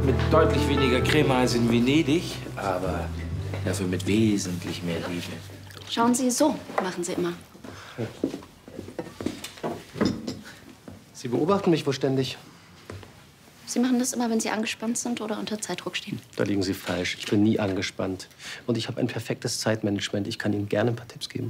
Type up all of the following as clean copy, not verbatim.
mit deutlich weniger Creme als in Venedig, aber dafür mit wesentlich mehr Liebe. Schauen Sie, so machen Sie immer. Sie beobachten mich wohl ständig. Sie machen das immer, wenn Sie angespannt sind oder unter Zeitdruck stehen. Da liegen Sie falsch. Ich bin nie angespannt. Und ich habe ein perfektes Zeitmanagement. Ich kann Ihnen gerne ein paar Tipps geben.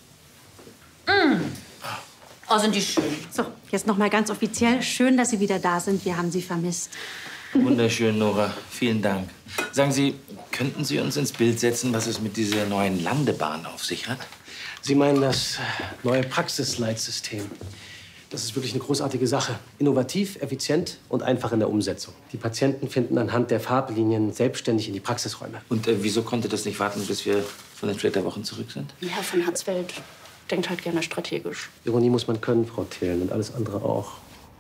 Oh, sind die schön. So, jetzt noch mal ganz offiziell. Schön, dass Sie wieder da sind. Wir haben Sie vermisst. Wunderschön, Nora. Vielen Dank. Sagen Sie, könnten Sie uns ins Bild setzen, was es mit dieser neuen Landebahn auf sich hat? Sie meinen das neue Praxisleitsystem. Das ist wirklich eine großartige Sache. Innovativ, effizient und einfach in der Umsetzung. Die Patienten finden anhand der Farblinien selbstständig in die Praxisräume. Und wieso konnte das nicht warten, bis wir von den Flitterwochen zurück sind? Herr von Hatzfeld denkt halt gerne strategisch. Ironie muss man können, Frau Thelen, und alles andere auch.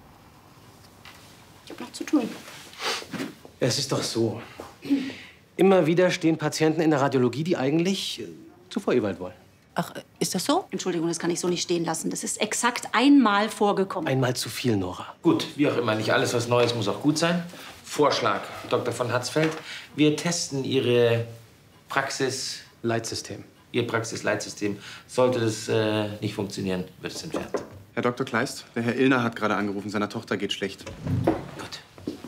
Ich habe noch zu tun. Es ist doch so. Immer wieder stehen Patienten in der Radiologie, die eigentlich zu Frau Ewald wollen. Ach, ist das so? Entschuldigung, das kann ich so nicht stehen lassen. Das ist exakt einmal vorgekommen. Einmal zu viel, Nora. Gut, wie auch immer, nicht alles, was Neues, muss auch gut sein. Vorschlag, Dr. von Hatzfeld. Wir testen Ihr Leitsystem. Praxisleitsystem. Sollte das nicht funktionieren, wird es entfernt. Herr Dr. Kleist, der Herr Illner hat gerade angerufen. Seiner Tochter geht schlecht. Gut.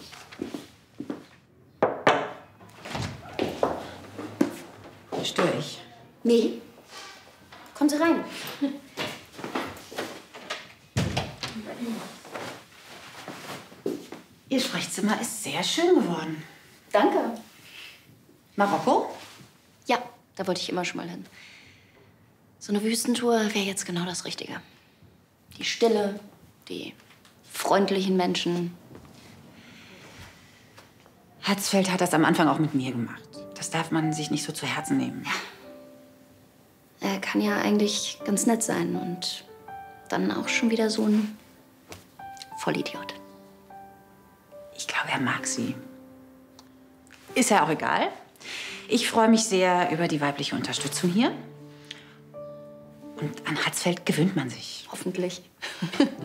Störe ich? Nee. Kommen Sie rein. Ihr Sprechzimmer ist sehr schön geworden. Danke. Marokko? Ja, da wollte ich immer schon mal hin. So eine Wüstentour wäre jetzt genau das Richtige. Die Stille, die freundlichen Menschen. Hatzfeld hat das am Anfang auch mit mir gemacht. Das darf man sich nicht so zu Herzen nehmen. Er kann ja eigentlich ganz nett sein und dann auch schon wieder so ein Vollidiot. Ich glaube, er mag sie. Ist ja auch egal. Ich freue mich sehr über die weibliche Unterstützung hier. Und an Hatzfeld gewöhnt man sich. Hoffentlich.